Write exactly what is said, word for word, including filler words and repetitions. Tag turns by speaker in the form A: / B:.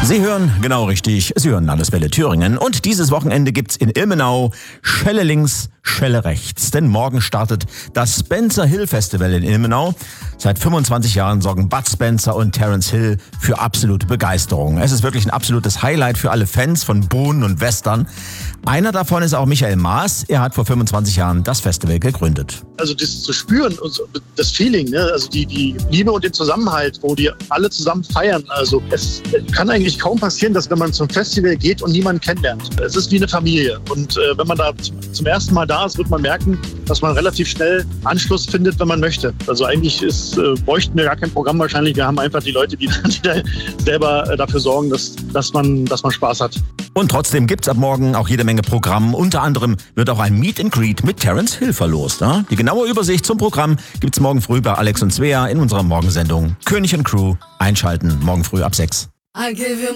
A: Sie hören genau richtig, Sie hören Landeswelle Thüringen und dieses Wochenende gibt's in Ilmenau Schelle links, Schelle rechts. Denn morgen startet das Spencer Hill Festival in Ilmenau. Seit fünfundzwanzig Jahren sorgen Bud Spencer und Terence Hill für absolute Begeisterung. Es ist wirklich ein absolutes Highlight für alle Fans von Bohnen und Western. Einer davon ist auch Michael Maas. Er hat vor fünfundzwanzig Jahren das Festival gegründet.
B: Also das zu spüren, das Feeling, ne? Also die, die Liebe und den Zusammenhalt, wo die alle zusammen feiern. Also es kann eigentlich kaum passieren, dass wenn man zum Festival geht und niemanden kennenlernt. Es ist wie eine Familie. Und äh, wenn man da zum ersten Mal da ist, wird man merken, dass man relativ schnell Anschluss findet, wenn man möchte. Also eigentlich ist, äh, bräuchten wir gar kein Programm wahrscheinlich. Wir haben einfach die Leute, die, die da selber äh, dafür sorgen, dass, dass, man, dass man Spaß hat.
A: Und trotzdem gibt's ab morgen auch jede Menge Programm. Unter anderem wird auch ein Meet and Greet mit Terence Hill verlost. Ne? Die genaue Übersicht zum Programm gibt's morgen früh bei Alex und Svea in unserer Morgensendung König und Crew. Einschalten, morgen früh ab sechs.